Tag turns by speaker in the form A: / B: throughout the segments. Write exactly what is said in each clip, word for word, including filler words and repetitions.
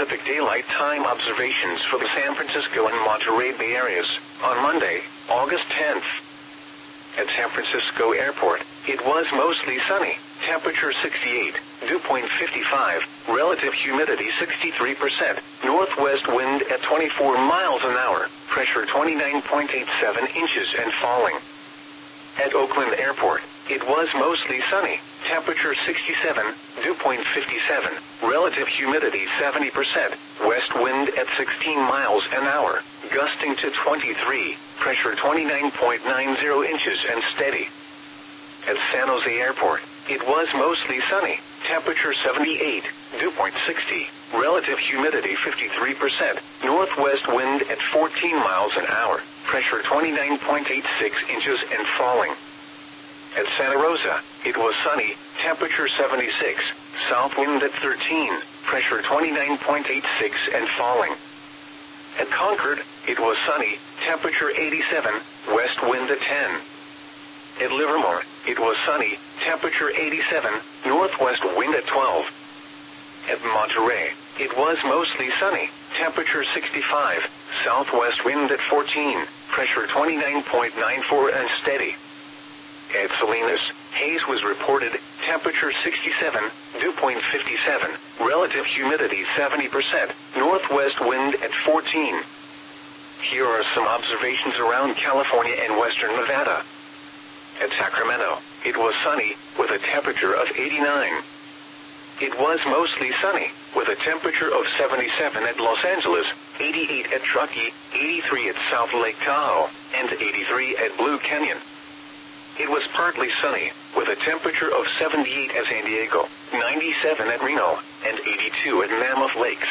A: Pacific Daylight Time observations for the San Francisco and Monterey Bay areas on Monday, August tenth. At San Francisco Airport, it was mostly sunny, temperature sixty-eight, dew point fifty-five, relative humidity sixty-three percent, northwest wind at twenty-four miles an hour, pressure twenty-nine point eight seven inches and falling. At Oakland Airport, it was mostly sunny, temperature sixty-seven, dew point fifty-seven, relative humidity seventy percent, west wind at sixteen miles an hour, gusting to twenty-three, pressure twenty-nine point nine zero inches and steady. At San Jose Airport, it was mostly sunny, temperature seventy-eight, dew point sixty, relative humidity fifty-three percent, northwest wind at fourteen miles an hour, pressure twenty-nine point eight six inches and falling. At Santa Rosa, it was sunny, temperature seventy-six, south wind at thirteen, pressure twenty-nine point eight six and falling. At Concord, it was sunny, temperature eighty-seven, west wind at ten. At Livermore, it was sunny, temperature eighty-seven, northwest wind at twelve. At Monterey, it was mostly sunny, temperature sixty-five, southwest wind at fourteen, pressure twenty-nine point nine four and steady. At Salinas, haze was reported, temperature sixty-seven, dew point fifty-seven, relative humidity seventy percent, northwest wind at fourteen. Here are some observations around California and western Nevada. At Sacramento, it was sunny, with a temperature of eighty-nine. It was mostly sunny, with a temperature of seventy-seven at Los Angeles, eighty-eight at Truckee, eighty-three at South Lake Tahoe, and eighty-three at Blue Canyon. It was partly sunny, with a temperature of seventy-eight at San Diego, ninety-seven at Reno, and eighty-two at Mammoth Lakes.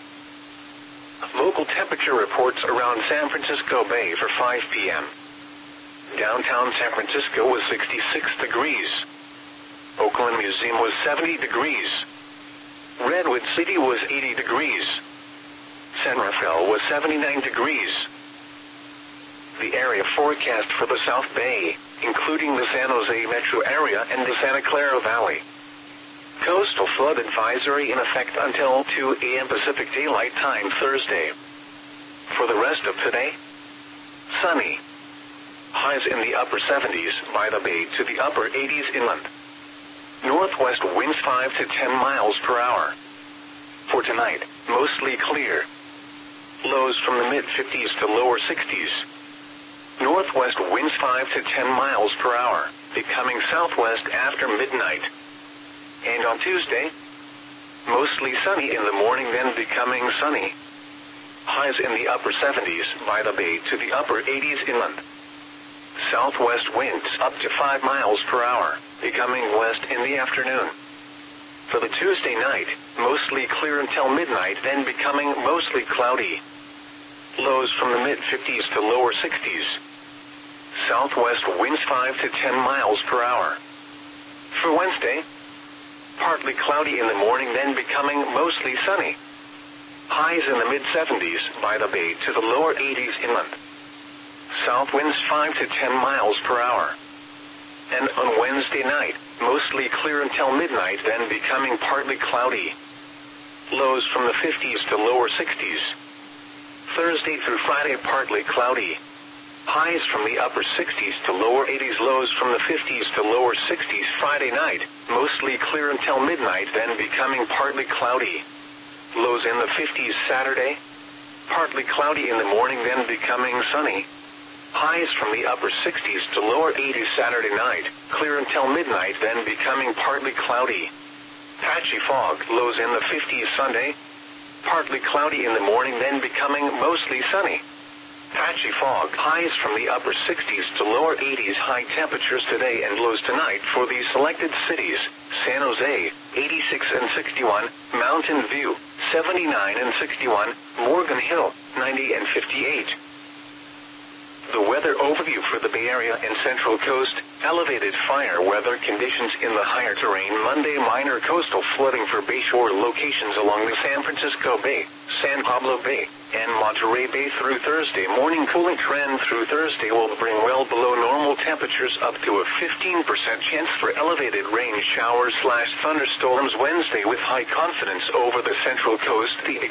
A: Local temperature reports around San Francisco Bay for five p m Downtown San Francisco was sixty-six degrees. Oakland Museum was seventy degrees. Redwood City was eighty degrees. San Rafael was seventy-nine degrees. The area forecast for the South Bay, including the San Jose metro area and the Santa Clara Valley. Coastal flood advisory in effect until two a m Pacific Daylight Time Thursday. For the rest of today, sunny. Highs in the upper seventies by the bay to the upper eighties inland. Northwest winds five to ten miles per hour. For tonight, mostly clear. Lows from the mid fifties to lower sixties. Northwest winds five to ten miles per hour, becoming southwest after midnight. And on Tuesday, mostly sunny in the morning, then becoming sunny. Highs in the upper seventies by the bay to the upper eighties inland. Southwest winds up to five miles per hour, becoming west in the afternoon. For the Tuesday night, mostly clear until midnight, then becoming mostly cloudy. Lows from the mid fifties to lower sixties. Southwest winds five to ten miles per hour. For Wednesday, partly cloudy in the morning, then becoming mostly sunny. Highs in the mid seventies by the bay to the lower eighties inland. South winds five to ten miles per hour. And on Wednesday night, mostly clear until midnight, then becoming partly cloudy. Lows from the fifties to lower sixties. Thursday through Friday, partly cloudy. Highs from the upper sixties to lower eighties, lows from the fifties to lower sixties Friday night, mostly clear until midnight, then becoming partly cloudy. Lows in the fifties Saturday, partly cloudy in the morning, then becoming sunny. Highs from the upper sixties to lower eighties Saturday night, clear until midnight, then becoming partly cloudy. Patchy fog, lows in the fifties Sunday, partly cloudy in the morning, then becoming mostly sunny. Patchy fog, highs from the upper sixties to lower eighties, high temperatures today and lows tonight for these selected cities: San Jose, eighty-six and sixty-one, Mountain View, seventy-nine and sixty-one, Morgan Hill, ninety and fifty-eight. The weather overview for the Bay Area and Central Coast: elevated fire weather conditions in the higher terrain Monday, minor coastal flooding for bayshore locations along the San Francisco Bay, San Pablo Bay, and Monterey Bay through Thursday morning. Cooling trend through Thursday will bring well below normal temperatures up to a fifteen percent chance for elevated rain showers slash thunderstorms Wednesday with high confidence over the Central Coast. The